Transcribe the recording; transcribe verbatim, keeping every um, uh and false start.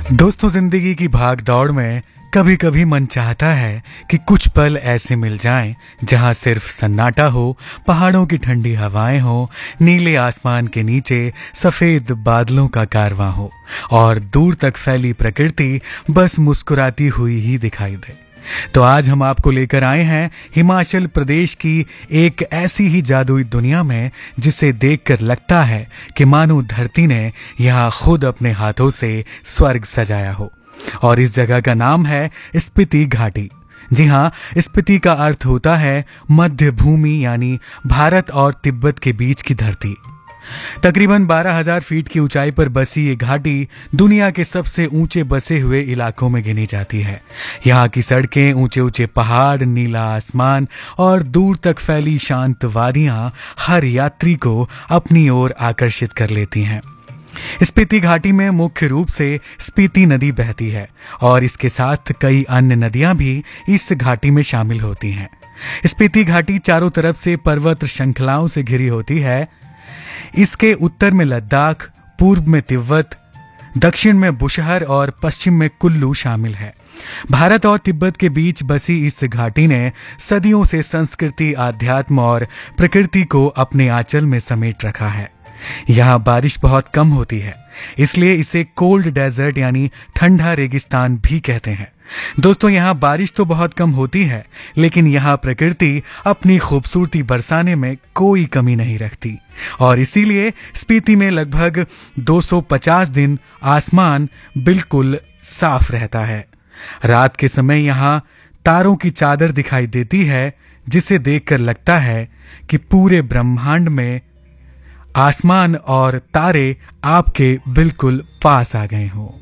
दोस्तों, जिंदगी की भाग दौड़ में कभी कभी मन चाहता है कि कुछ पल ऐसे मिल जाएं जहां सिर्फ सन्नाटा हो, पहाड़ों की ठंडी हवाएं हो, नीले आसमान के नीचे सफेद बादलों का कारवां हो और दूर तक फैली प्रकृति बस मुस्कुराती हुई ही दिखाई दे। तो आज हम आपको लेकर आए हैं हिमाचल प्रदेश की एक ऐसी ही जादुई दुनिया में जिसे देखकर लगता है कि मानो धरती ने यहाँ खुद अपने हाथों से स्वर्ग सजाया हो। और इस जगह का नाम है स्पीति घाटी। जी हाँ, स्पीति का अर्थ होता है मध्य भूमि, यानी भारत और तिब्बत के बीच की धरती। तकरीबन बारह हज़ार फीट की ऊंचाई पर बसी ये घाटी दुनिया के सबसे ऊंचे बसे हुए इलाकों में गिनी जाती है। यहाँ की सड़कें, ऊंचे ऊंचे पहाड़, नीला आसमान और दूर तक फैली शांत वादियां हर यात्री को अपनी ओर आकर्षित कर लेती हैं। स्पीति घाटी में मुख्य रूप से स्पीति नदी बहती है और इसके साथ कई अन्य नदियां भी इस घाटी में शामिल होती हैं। स्पीति घाटी चारों तरफ से पर्वत श्रृंखलाओं से घिरी होती है। इसके उत्तर में लद्दाख, पूर्व में तिब्बत, दक्षिण में बुशहर और पश्चिम में कुल्लू शामिल है। भारत और तिब्बत के बीच बसी इस घाटी ने सदियों से संस्कृति, आध्यात्म और प्रकृति को अपने आंचल में समेट रखा है। यहाँ बारिश बहुत कम होती है, इसलिए इसे कोल्ड डेजर्ट यानी ठंडा रेगिस्तान भी कहते हैं। दोस्तों, यहाँ बारिश तो बहुत कम होती है, लेकिन यहाँ प्रकृति अपनी खूबसूरती बरसाने में कोई कमी नहीं रखती और इसीलिए स्पीति में लगभग दो सौ पचास दिन आसमान बिल्कुल साफ रहता है। रात के समय यहाँ तारों की चादर दिखाई देती है, जिसे देखकर लगता है कि पूरे ब्रह्मांड में आसमान और तारे आपके बिल्कुल पास आ गए हों।